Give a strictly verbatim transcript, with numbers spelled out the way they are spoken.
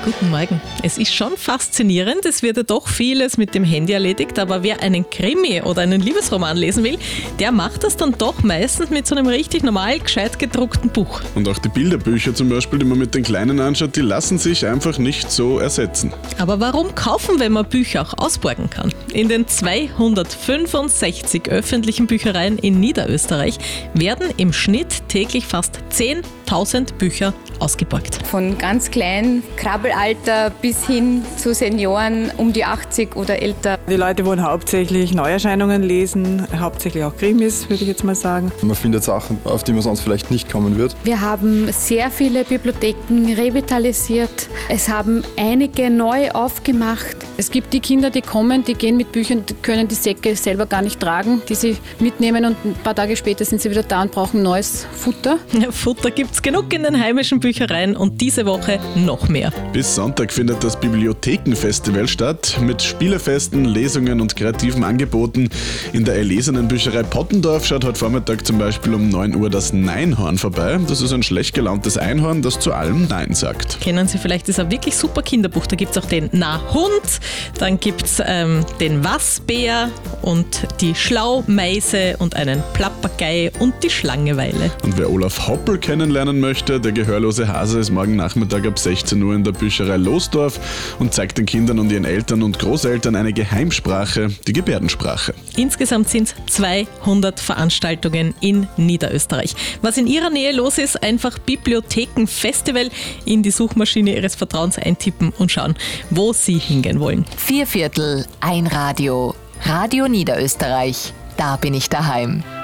Guten Morgen. Es ist schon faszinierend, es wird ja doch vieles mit dem Handy erledigt, aber wer einen Krimi oder einen Liebesroman lesen will, der macht das dann doch meistens mit so einem richtig normal gescheit gedruckten Buch. Und auch die Bilderbücher zum Beispiel, die man mit den Kleinen anschaut, die lassen sich einfach nicht so ersetzen. Aber warum kaufen, wenn man Bücher auch ausborgen kann? In den zweihundertfünfundsechzig öffentlichen Büchereien in Niederösterreich werden im Schnitt täglich fast zehntausend Bücher ausgeborgt. Von ganz klein, Krabbelalter bis hin zu Senioren um die achtzig oder älter. Die Leute wollen hauptsächlich Neuerscheinungen lesen, hauptsächlich auch Krimis, würde ich jetzt mal sagen. Man findet Sachen, auf die man sonst vielleicht nicht kommen wird. Wir haben sehr viele Bibliotheken revitalisiert. Es haben einige neu aufgemacht. Es gibt die Kinder, die kommen, die gehen mit Büchern, die können die Säcke selber gar nicht tragen, die sie mitnehmen und ein paar Tage später sind sie wieder da und brauchen neues Futter. Ja, Futter gibt's genug in den heimischen Büchereien und diese Woche noch mehr. Bis Sonntag findet das Bibliothekenfestival statt mit Spielefesten, Lesungen und kreativen Angeboten. In der erlesenen Bücherei Pottendorf schaut heute Vormittag zum Beispiel um neun Uhr das Neinhorn vorbei. Das ist ein schlecht gelauntes Einhorn, das zu allem Nein sagt. Kennen Sie vielleicht, das ist ein wirklich super Kinderbuch. Da gibt es auch den Na-Hund, dann gibt es ähm, den Was-Bär und die Schlaumeise und einen Papagei und die Schlangeweile. Und wer Olaf Hoppel kennenlernen möchte, der gehörlose Hase, ist morgen Nachmittag ab sechzehn Uhr in der Bücherei Losdorf und zeigt den Kindern und ihren Eltern und Großeltern eine Geheimsprache, die Gebärdensprache. Insgesamt sind es zweihundert Veranstaltungen in Niederösterreich. Was in Ihrer Nähe los ist, einfach Bibliothekenfestival in die Suchmaschine Ihres Vertrauens eintippen und schauen, wo Sie hingehen wollen. Vier Viertel, ein Radio. Radio Niederösterreich. Da bin ich daheim.